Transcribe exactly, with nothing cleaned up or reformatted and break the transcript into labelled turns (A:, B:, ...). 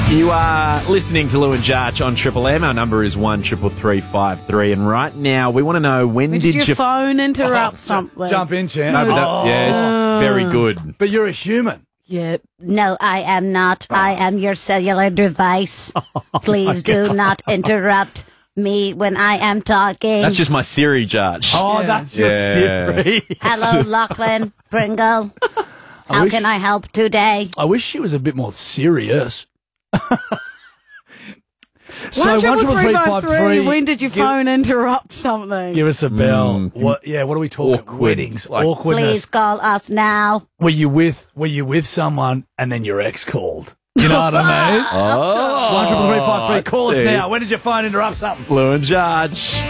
A: You are listening to Lou and Jarch on Triple M. Our number is one triple three five three, and right now we want to know when,
B: When
A: did,
B: did your
A: you
B: phone interrupt something?
C: Jump in, champ.
A: No, but that-
C: Oh.
A: yes, very good.
C: But you're a human.
B: Yeah.
D: No, I am not. I am your cellular device.
A: Oh
D: Please do not interrupt me when I am talking.
A: That's just my Siri, Jarch.
C: Oh,
B: Yeah.
C: that's your
A: Yeah.
C: Siri.
D: Hello, Lachlan Pringle. How
C: wish-
D: can I help today?
C: I wish she was a bit more serious.
B: One triple three five three. When did your
C: give,
B: phone interrupt something?
C: give us a bell.
A: Mm.
C: What? Yeah, what are we talking?
A: Awkward,
C: Weddings,
A: like-
C: awkwardness.
D: Please call us now.
C: Were you with? Were you with someone and then your ex called? You know what I mean?
A: Oh,
C: One triple three five three. Call us
A: see.
C: now. When did your phone interrupt something?
A: Lou and Jarch.